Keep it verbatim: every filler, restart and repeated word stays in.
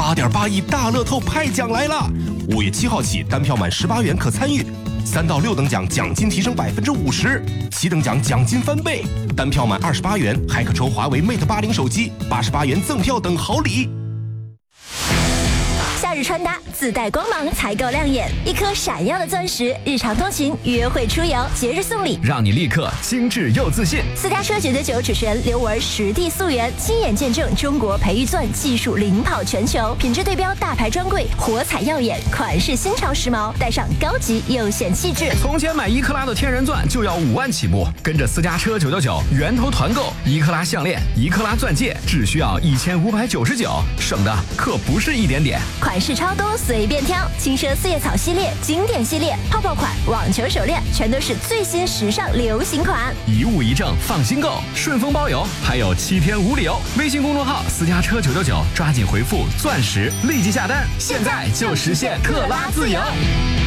八点八亿大乐透派奖来了！五月七号起，单票满十八元可参与。三到六等奖奖金提升百分之五十，七等奖奖金翻倍。单票满二十八元还可抽华为 Mate 八零手机，八十八元赠票等好礼。 夏日穿搭自带光芒才够亮眼，一颗闪耀的钻石，日常通勤、约会出游、节日送礼， 让你立刻精致又自信。 私家车九九九主持人刘雯实地溯源，亲眼见证中国培育钻技术领跑全球，品质对标大牌专柜，火彩耀眼，款式新潮时髦，带上高级又显气质。 从前买一克拉的天然钻就要五万起步，跟着私家车九九九源头团购，一克拉项链、一克拉钻戒只需要一千五百九十九，省的可不是一点点。 款式超多，随便挑，轻奢四叶草系列、经典系列、泡泡款、网球手链，全都是最新时尚流行款。 一物一证，放心购，顺丰包邮，还有七天无理由。微信公众号私家车九九九，抓紧回复钻石，立即下单，现在就实现克拉自由。